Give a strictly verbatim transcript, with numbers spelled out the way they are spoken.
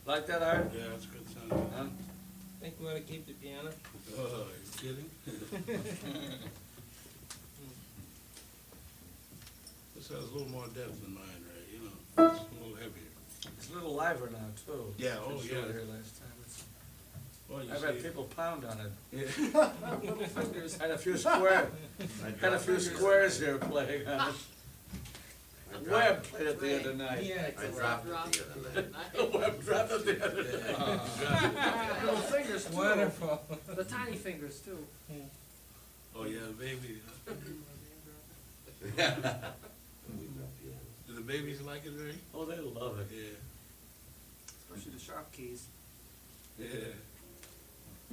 Like that, Art? Yeah, it's a good sound. Huh? Think we ought to keep the piano? Oh, you kidding? This has a little more depth than mine, right? You know, it's a little heavier. It's a little liver now, too. Yeah, oh, Since you yeah. were here last time. It's- Well, you I've had see- people pound on it. Yeah. Little fingers. Had a few square, had a few squares here playing on it. Webb played it the other night. Yeah, I dropped it the other night. Webb dropped it the other day. Little fingers too. wonderful. The tiny fingers too. Oh, yeah, baby. huh? Do the babies like it, Ray? Oh, they love it. Yeah. Especially the sharp keys. Yeah.